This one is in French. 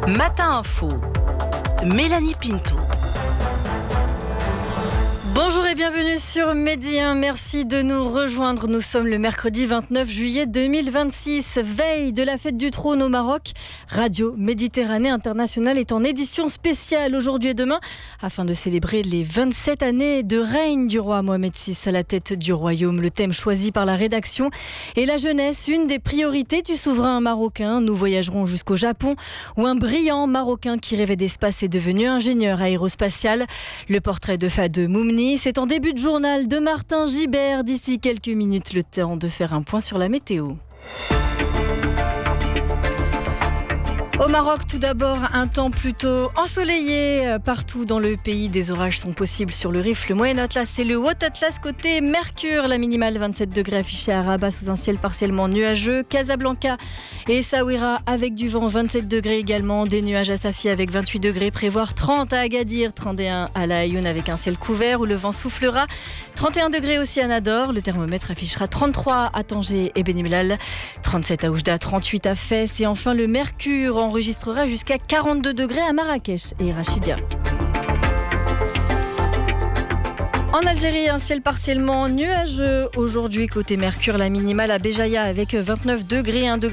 Matin Info, Mélanie Pinto. Bonjour et bienvenue sur Midi 1. Merci de nous rejoindre. Nous sommes le mercredi 29 juillet 2026, veille de la fête du trône au Maroc. Radio Méditerranée Internationale est en édition spéciale aujourd'hui et demain afin de célébrer les 27 années de règne du roi Mohamed VI à la tête du royaume. Le thème choisi par la rédaction est la jeunesse, une des priorités du souverain marocain. Nous voyagerons jusqu'au Japon où un brillant Marocain qui rêvait d'espace est devenu ingénieur aérospatial. Le portrait de Fade Moumni, c'est en début de journal de Martin Gibert. D'ici quelques minutes, le temps de faire un point sur la météo. Au Maroc, tout d'abord, un temps plutôt ensoleillé. Partout dans le pays, des orages sont possibles sur le Rif, le Moyen Atlas et le Haut Atlas. Côté Mercure, la minimale 27 degrés affichée à Rabat sous un ciel partiellement nuageux. Casablanca et Essaouira avec du vent, 27 degrés également. Des nuages à Safi avec 28 degrés. Prévoir 30 à Agadir, 31 à La Aïoun avec un ciel couvert où le vent soufflera. 31 degrés aussi à Nador. Le thermomètre affichera 33 à Tanger et Beni Mellal. 37 à Oujda, 38 à Fès. Et enfin, le Mercure enregistrera jusqu'à 42 degrés à Marrakech et Rachidia. En Algérie, un ciel partiellement nuageux aujourd'hui côté Mercure, la minimale à Béjaïa avec 29 degrés, 1 degré